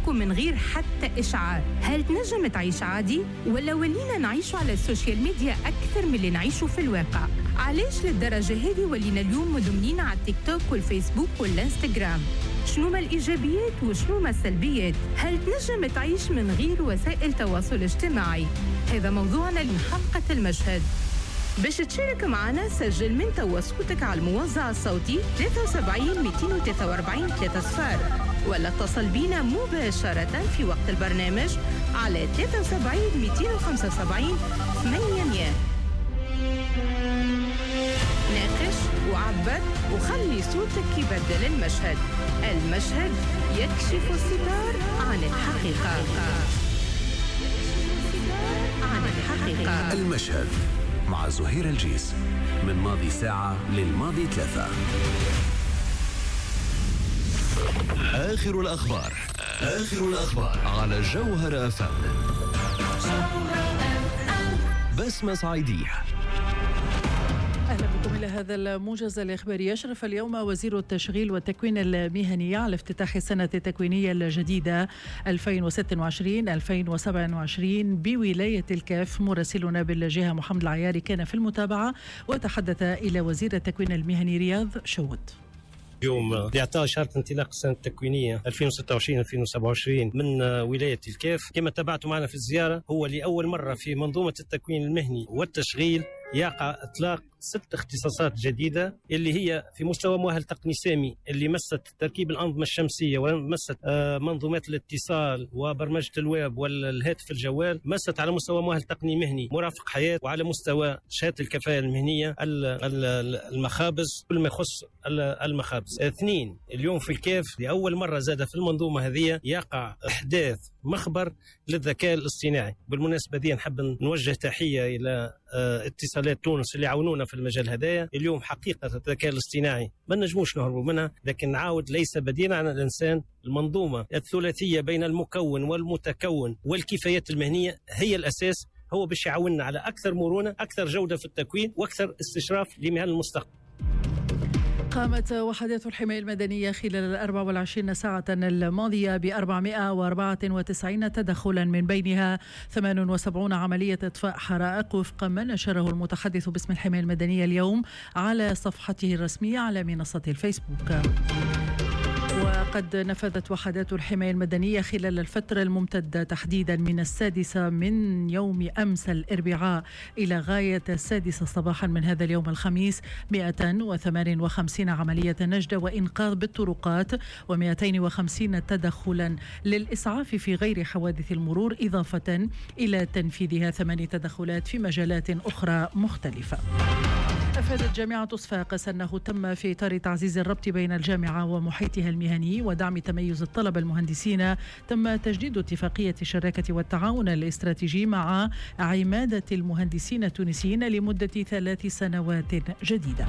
ومن غير حتى إشعار. هل تنجم تعيش عادي؟ ولا ولينا نعيش على السوشيال ميديا أكثر من اللي نعيشه في الواقع؟ علاش للدرجة هذه ولينا اليوم مدمنين على التيك توك والفيسبوك والإنستغرام؟ شنو ما الإيجابيات وشنو ما السلبيات؟ هل تنجم تعيش من غير وسائل التواصل الاجتماعي؟ هذا موضوعنا لمحطة المشهد. باش تشارك معنا سجل من توا صوتك على الموزع الصوتي 73 243 30 ولا اتصل بينا مباشرة في وقت البرنامج على 73 275 800. ناقش وعبر وخلي صوتك يبدل المشهد. المشهد يكشف الستار عن الحقيقة. المشهد مع زهير الجيس من ماضي ساعة للماضي 3. آخر الأخبار على جوهر أفهم. بسمة صعيدية. أهلا بكم إلى هذا الموجز الإخباري. يشرف اليوم وزير التشغيل والتكوين المهني على افتتاح السنة التكوينية الجديدة 2026-2027 بولاية الكاف. مراسلنا بالجهة محمد العياري كان في المتابعة وتحدث إلى وزير التكوين المهني رياض شود. اليوم لإعطاء شهادة انطلاق السنة التكوينية 2026-2027 من ولاية الكاف. كما تابعتوا معنا في الزيارة، هو لأول مرة في منظومة التكوين المهني والتشغيل يقع إطلاق 6 اختصاصات جديدة اللي هي في مستوى مؤهل تقني سامي اللي مست تركيب الأنظمة الشمسية ومست منظومات الاتصال وبرمجة الويب والهاتف الجوال، مست على مستوى مؤهل تقني مهني مرافق حياة، وعلى مستوى شهادة الكفاءة المهنية المخابز كل ما يخص المخابز. 2 اليوم في الكاف لأول مرة زاد في المنظومة هذه يقع إحداث مخبر للذكاء الاصطناعي. بالمناسبة دي نحب نوجه تحية إلى اتصالات تونس اللي عاونونا في المجال هذايا. اليوم حقيقة الذكاء الاصطناعي ما نجموش نهربوا منها، لكن نعاود ليس بديلا عن الإنسان. المنظومة الثلاثية بين المكون والمتكون والكفايات المهنية هي الأساس، هو باش يعاوننا على أكثر مرونة، أكثر جودة في التكوين وأكثر استشراف لمهن المستقبل. قامت وحدات الحماية المدنية خلال 24 ساعة الماضية ب 494 تدخلا، من بينها 78 عملية إطفاء حرائق وفق ما نشره المتحدث باسم الحماية المدنية اليوم على صفحته الرسمية على منصة الفيسبوك. وقد نفذت وحدات الحماية المدنية خلال الفترة الممتدة تحديدا من 6 من يوم أمس الأربعاء إلى غاية 6 صباحا من هذا اليوم الخميس 158 عملية نجدة وإنقاذ بالطرقات و250 تدخلا للإسعاف في غير حوادث المرور، إضافة إلى تنفيذها 8 تدخلات في مجالات أخرى مختلفة. أفادت جامعة صفاقس أنه تم في إطار تعزيز الربط بين الجامعة ومحيطها المهني ودعم تميز الطلبة المهندسين، تم تجديد اتفاقية الشراكة والتعاون الاستراتيجي مع عمادة المهندسين التونسيين لمدة 3 سنوات جديدة.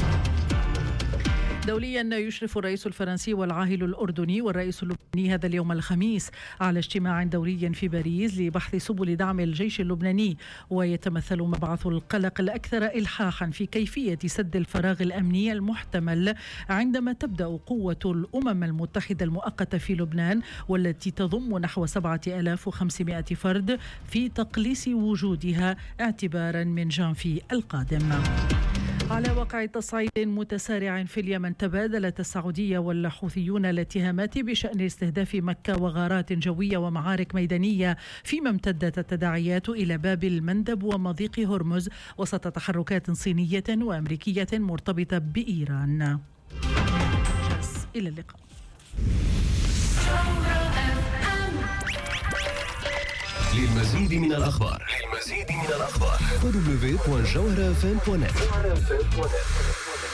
دوليا، يشرف الرئيس الفرنسي والعاهل الأردني والرئيس اللبناني هذا اليوم الخميس على اجتماع دوري في باريس لبحث سبل دعم الجيش اللبناني، ويتمثل مبعث القلق الأكثر إلحاحا في كيفية سد الفراغ الأمني المحتمل عندما تبدأ قوة الأمم المتحدة المؤقتة في لبنان والتي تضم نحو 7500 فرد في تقليص وجودها اعتبارا من جانفي القادم. على وقع تصعيد متسارع في اليمن، تبادلت السعودية والحوثيون الاتهامات بشأن استهداف مكة وغارات جوية ومعارك ميدانية، فيما امتدت التداعيات إلى باب المندب ومضيق هرمز وسط تحركات صينية وأمريكية مرتبطة بإيران. إلى اللقاء. للمزيد من الأخبار www.jawharafm.net